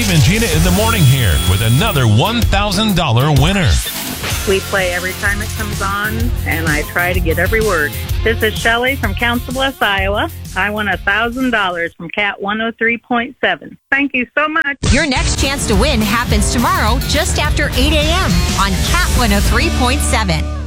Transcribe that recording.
and Gina in the morning here with another $1,000 winner. We play every time it comes on, and I try to get every word. This is Shelley from Council Bluffs, Iowa. I won $1,000 from Cat 103.7. Thank you so much. Your next chance to win happens tomorrow just after 8 a.m. on Cat 103.7.